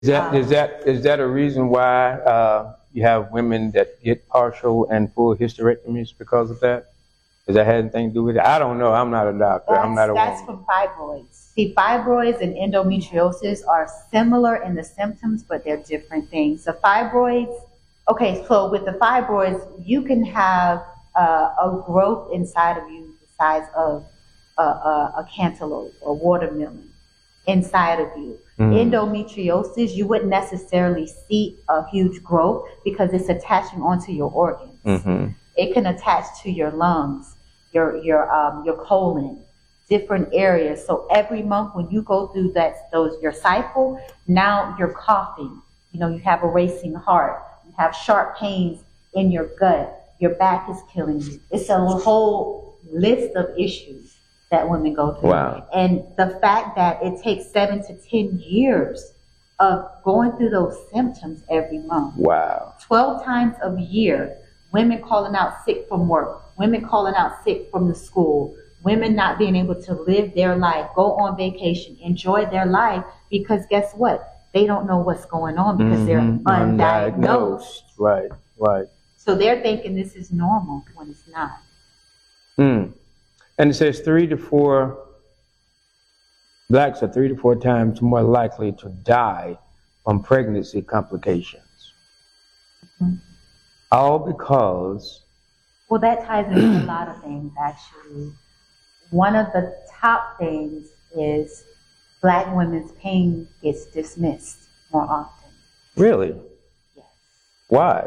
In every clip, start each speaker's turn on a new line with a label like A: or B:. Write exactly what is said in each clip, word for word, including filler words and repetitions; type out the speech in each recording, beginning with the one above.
A: Is that is that is that a reason why uh, you have women that get partial and full hysterectomies because of that? Does that have anything to do with it? I don't know. I'm not a doctor.
B: That's,
A: I'm not a
B: that's
A: woman.
B: from fibroids. See, fibroids and endometriosis are similar in the symptoms, but they're different things. The fibroids, okay, so with the fibroids, you can have uh, a growth inside of you the size of a, a, a cantaloupe or watermelon inside of you. Mm. Endometriosis, you wouldn't necessarily see a huge growth because it's attaching onto your organs. Mm-hmm. It can attach to your lungs, your your um, your colon, different areas. So every month when you go through that those your cycle, now you're coughing. You know, you have a racing heart. You have sharp pains in your gut. Your back is killing you. It's a whole list of issues that women go through.
A: Wow.
B: And the fact that it takes seven to ten years of going through those symptoms every month.
A: Wow.
B: twelve times a year, women calling out sick from work, women calling out sick from the school, women not being able to live their life, go on vacation, enjoy their life, because guess what? They don't know what's going on because mm-hmm. they're undiagnosed. undiagnosed.
A: Right, right.
B: So they're thinking this is normal when it's not.
A: Hmm. And it says three to four, blacks are three to four times more likely to die from pregnancy complications. Mm-hmm. All because...
B: Well, that ties into a lot of things, actually. One of the top things is black women's pain gets dismissed more often.
A: Really?
B: Yes.
A: Why?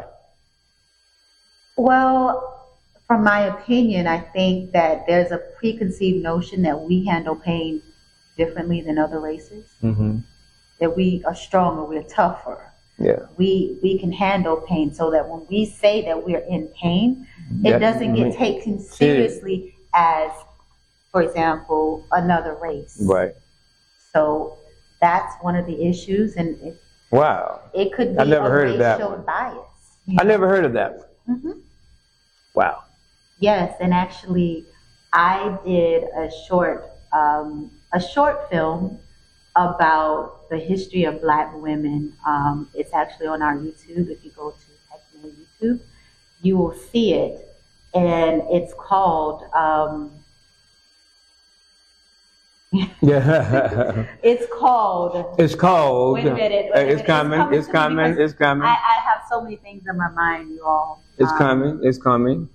B: Well, from my opinion, I think that there's a preconceived notion that we handle pain differently than other races. Mm-hmm. That we are stronger, we're tougher.
A: Yeah.
B: We we can handle pain, so that when we say that we're in pain, it that, doesn't get taken seriously as, for example, another race.
A: Right.
B: So that's one of the issues, and it,
A: wow,
B: it could be
A: I never
B: a
A: heard of that
B: racial
A: one.
B: bias.
A: I know? never heard of that one.
B: Mm-hmm.
A: Wow.
B: Yes, and actually, I did a short um, a short film about the history of black women. Um, it's actually on our YouTube. If you go to Techno YouTube, you will see it, and it's called. Um,
A: yeah.
B: It's called.
A: It's called.
B: Wait a minute. Wait a
A: it's,
B: minute.
A: coming, it's coming. It's coming. It's coming.
B: I, I have so many things in my mind, you all.
A: It's
B: um,
A: coming. It's coming.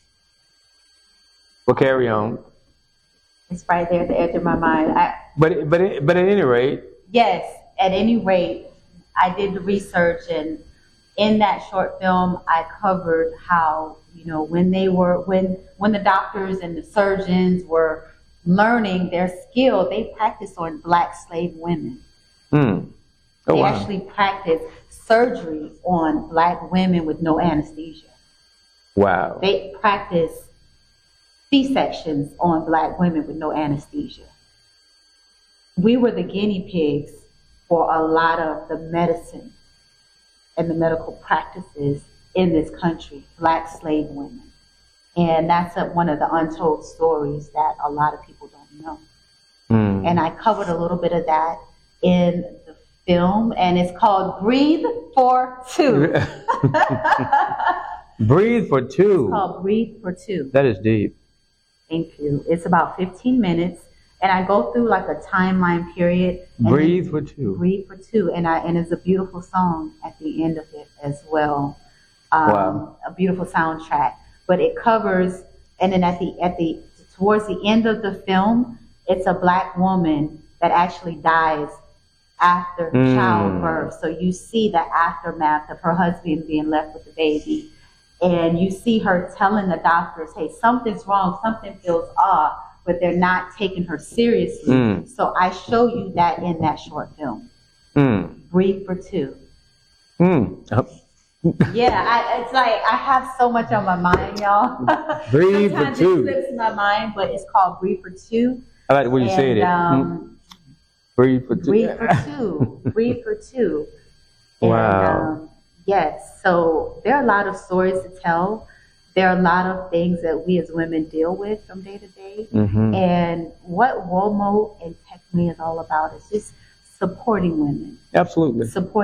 A: Well, carry on.
B: It's right there at the edge of my mind. I,
A: but but but at any rate.
B: Yes, at any rate, I did the research, and in that short film, I covered how, you know, when they were when when the doctors and the surgeons were learning their skill, they practiced on black slave women.
A: Mm. Oh,
B: they
A: wow.
B: actually practiced surgery on black women with no anesthesia.
A: Wow.
B: They practiced C-sections on black women with no anesthesia. We were the guinea pigs for a lot of the medicine and the medical practices in this country, black slave women. And that's a, one of the untold stories that a lot of people don't know. Mm. And I covered a little bit of that in the film, and it's called Breathe for Two.
A: Breathe for Two.
B: It's called Breathe for Two.
A: That is deep.
B: Thank you. It's about fifteen minutes, and I go through like a timeline period.
A: Breathe for Two.
B: Breathe for Two, and I and it's a beautiful song at the end of it as well. Um,
A: wow.
B: A beautiful soundtrack, but it covers, and then at the at the towards the end of the film, it's a black woman that actually dies after mm. childbirth. So you see the aftermath of her husband being left with the baby. And you see her telling the doctors, hey, something's wrong, something feels off, but they're not taking her seriously. Mm. So I show you that in that short film. Mm. Breathe for Two.
A: Mm. Oh.
B: Yeah, I, it's like I have so much on my mind, y'all.
A: Breathe for Two.
B: It slips my mind, but it's called Breathe for Two.
A: I like the way you
B: and,
A: said it.
B: Um,
A: mm. Breathe for Two.
B: Breathe for Two. Breathe for Two. And,
A: wow.
B: Um, Yes, so there are a lot of stories to tell. There are a lot of things that we as women deal with from day to day. Mm-hmm. And what WOMO and Tech Me is all about is just supporting women,
A: Absolutely.
B: supporting